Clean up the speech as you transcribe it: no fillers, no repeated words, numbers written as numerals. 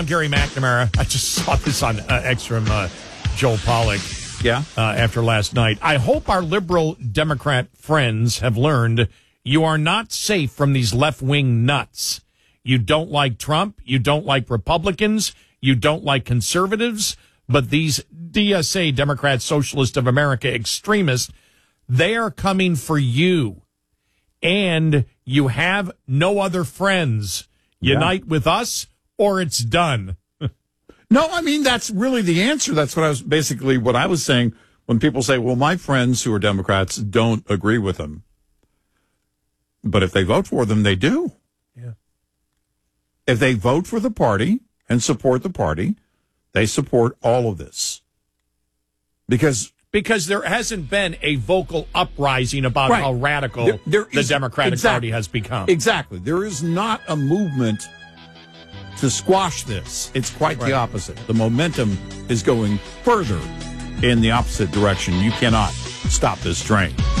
Gary McNamara. I just saw this on X from Joel Pollack. Yeah. After last night. I hope our liberal Democrat friends have learned you are not safe from these left-wing nuts. You don't like Trump. You don't like Republicans. You don't like conservatives. But these DSA, Democrat Socialist of America extremists, they are coming for you. And you have no other friends. Unite with us or it's done. No, I mean, that's really the answer. That's what I was saying when people say, well, my friends who are Democrats don't agree with them. But if they vote for them, they do. Yeah. If they vote for the party and support the party, they support all of this. Because there hasn't been a vocal uprising about how radical the Democratic Party has become. Exactly. There is not a movement to squash this. It's quite the opposite. The momentum is going further in the opposite direction. You cannot stop this train.